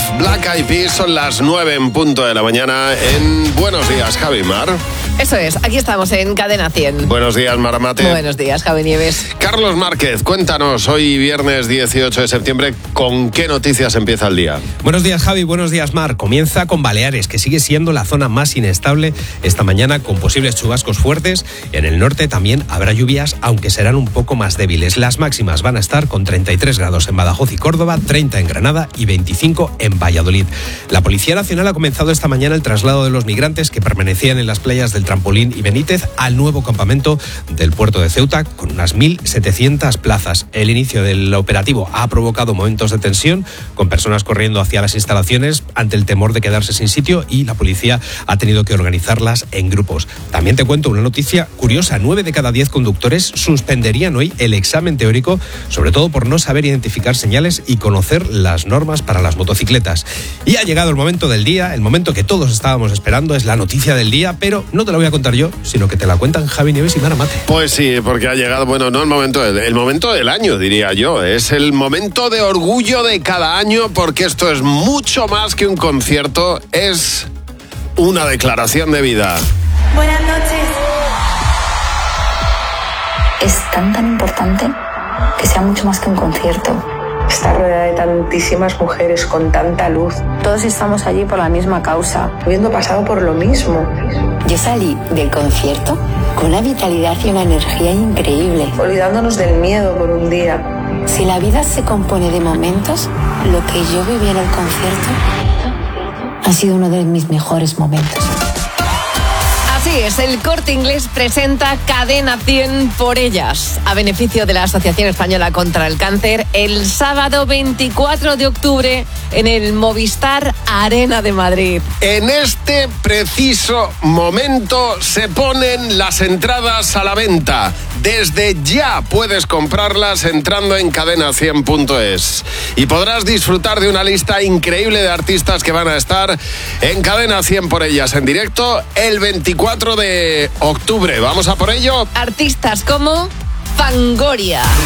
Black Eyed Peas, son las 9 en punto de la mañana en Buenos Días, Javi Mar. Eso es, aquí estamos en Cadena 100. Buenos días, Maramate. Buenos días, Javi Nieves. Carlos Márquez, cuéntanos, hoy viernes 18 de septiembre, ¿con qué noticias empieza el día? Buenos días, Javi, buenos días, Mar. Comienza con Baleares, que sigue siendo la zona más inestable esta mañana, con posibles chubascos fuertes. En el norte también habrá lluvias, aunque serán un poco más débiles. Las máximas van a estar con 33 grados en Badajoz y Córdoba, 30 en Granada y 25 en Valladolid. La Policía Nacional ha comenzado esta mañana el traslado de los migrantes que permanecían en las playas del Trampolín y Benítez al nuevo campamento del puerto de Ceuta, con unas 1.700 plazas. El inicio del operativo ha provocado momentos de tensión, con personas corriendo hacia las instalaciones ante el temor de quedarse sin sitio, y la policía ha tenido que organizarlas en grupos. También te cuento una noticia curiosa: 9 de cada 10 conductores suspenderían hoy el examen teórico, sobre todo por no saber identificar señales y conocer las normas para las motocicletas. Y ha llegado el momento del día, el momento que todos estábamos esperando. Es la noticia del día, pero no te la voy a contar yo, sino que te la cuentan Javi Nieves y Maramate. Pues sí, porque ha llegado, bueno, no el momento del año, diría yo. Es el momento de orgullo de cada año, porque esto es mucho más que un concierto, es una declaración de vida. Buenas noches. Es tan importante que sea mucho más que un concierto. Estar rodeada de tantísimas mujeres con tanta luz. Todos estamos allí por la misma causa. Habiendo pasado por lo mismo. Yo salí del concierto con una vitalidad y una energía increíble. Olvidándonos del miedo por un día. Si la vida se compone de momentos, lo que yo viví en el concierto ha sido uno de mis mejores momentos. Así es, el Corte Inglés presenta Cadena 100 por ellas, a beneficio de la Asociación Española contra el Cáncer, el sábado 24 de octubre en el Movistar Arena de Madrid. En este preciso momento se ponen las entradas a la venta. Desde ya puedes comprarlas entrando en cadena100.es y podrás disfrutar de una lista increíble de artistas que van a estar en Cadena 100 por ellas en directo el 24 de octubre. ¿Vamos a por ello? Artistas como Fangoria.